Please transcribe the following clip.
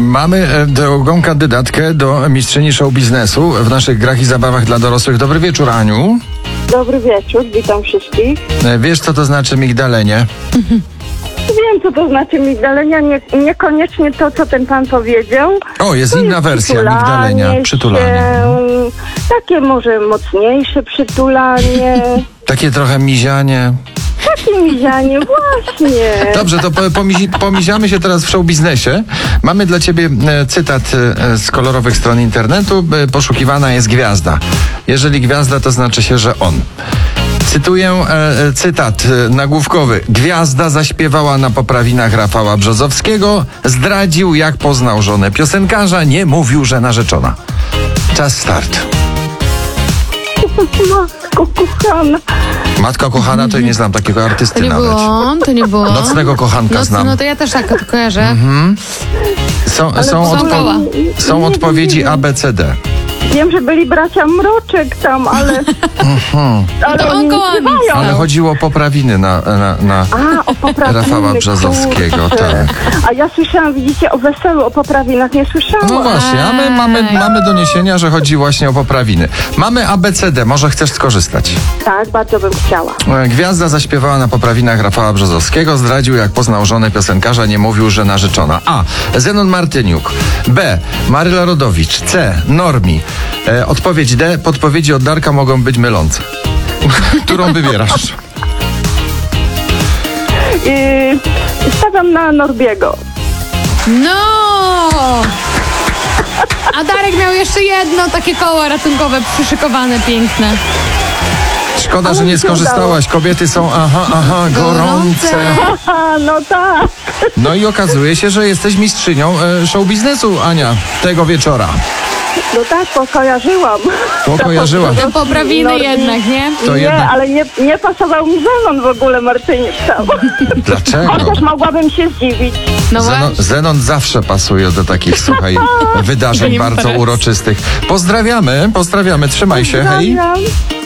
Mamy drugą kandydatkę do mistrzyni show biznesu w naszych grach i zabawach dla dorosłych. Dobry wieczór, Aniu. Dobry wieczór, witam wszystkich. Wiesz, co to znaczy migdalenie? Wiem, co to znaczy migdalenia, niekoniecznie to, co ten pan powiedział. O, jest To inna jest wersja migdalenia, przytulanie. Takie może mocniejsze przytulanie. Takie trochę mizianie. Takie mizianie, właśnie. Dobrze, to pomiziamy się teraz w show biznesie. Mamy dla ciebie cytat z kolorowych stron internetu. Poszukiwana jest gwiazda. Jeżeli gwiazda, to znaczy się, że on. Cytuję cytat nagłówkowy. Gwiazda zaśpiewała na poprawinach Rafała Brzozowskiego. Zdradził, jak poznał żonę piosenkarza. Nie mówił, że narzeczona. Czas start. Matko kochana. Matka kochana, to nie znam takiego artysty To nie nawet. było on, to nie było on. Nocnego kochanka znam. No to ja też tak to kojarzę. Są odpowiedzi A, B, C, D. Wiem, że byli bracia Mroczek tam, ale... ale To on oni nie koło nich śpiewają. Ale chodziło o poprawiny na O poprawiny. Rafała Brzozowskiego, kurczę. tak. A ja słyszałam, widzicie, o weselu, o poprawinach nie słyszałam. No właśnie, a my mamy doniesienia, że chodzi właśnie o poprawiny. Mamy ABCD, może chcesz skorzystać. Tak, bardzo bym chciała. Gwiazda zaśpiewała na poprawinach Rafała Brzozowskiego, zdradził, jak poznał żonę piosenkarza, nie mówił, że narzeczona. A. Zenon Martyniuk. B. Maryla Rodowicz. C. Normi. Odpowiedź D. Podpowiedzi od Darka mogą być mylące. Którą wybierasz? Stawiam na Norbiego. No! A Darek miał jeszcze jedno takie koło ratunkowe przyszykowane, piękne. Szkoda, że nie mi się skorzystałaś. Kobiety są gorące. Aha, no tak. No i okazuje się, że jesteś mistrzynią show biznesu, Ania, tego wieczora. No tak, pokojarzyłam. Pokojarzyłaś. Te poprawiny No, jednak, nie? To nie, jednak- ale nie pasował mi Zenon w ogóle, Martyniuk tam. Dlaczego? Chociaż mogłabym się zdziwić. No właśnie. Zenon zawsze pasuje do takich, słuchaj, wydarzeń Nie bardzo imprez. uroczystych. Pozdrawiamy, trzymaj się, hej. Pozdrawiam.